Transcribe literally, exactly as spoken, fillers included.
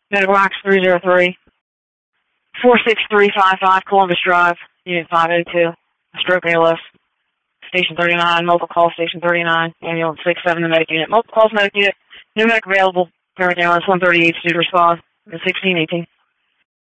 Medical Box three zero three, four six three five five, Columbus Drive, Unit five oh two, stroke A L S. Station thirty-nine, multiple call, Station thirty-nine, ambulance six seven, the medic unit. Multiple calls, medic unit, new medic available, paramedic ambulance one thirty-eight, due to respond, sixteen eighteen.